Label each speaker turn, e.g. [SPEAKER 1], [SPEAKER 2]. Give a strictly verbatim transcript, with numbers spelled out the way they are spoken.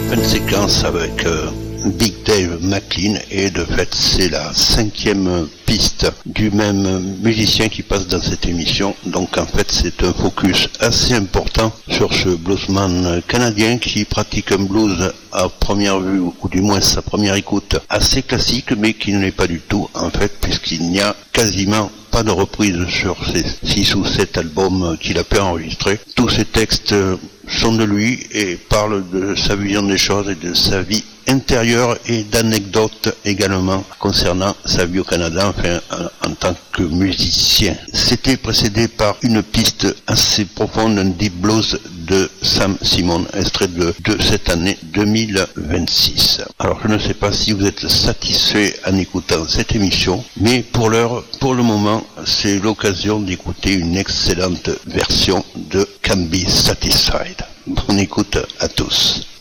[SPEAKER 1] Fin de séquence avec euh, Big Dave McLean et de fait c'est la cinquième piste du même musicien qui passe dans cette émission. Donc en fait c'est un focus assez important sur ce bluesman canadien qui pratique un blues à première vue ou du moins sa première écoute assez classique mais qui ne l'est pas du tout en fait puisqu'il n'y a quasiment pas de reprise sur ces six ou sept albums qu'il a pu enregistrer. Tous ces textes sont de lui et parlent de sa vision des choses et de sa vie intérieure et d'anecdotes également concernant sa vie au Canada, enfin en, en tant que musicien. C'était précédé par une piste assez profonde, un deep blues de Sam Simon, extrait de, de cette année deux mille vingt-six. Alors je ne sais pas si vous êtes satisfait en écoutant cette émission, mais pour l'heure, pour le moment, c'est l'occasion d'écouter une excellente version de Can Be Satisfied. Bonne écoute à tous.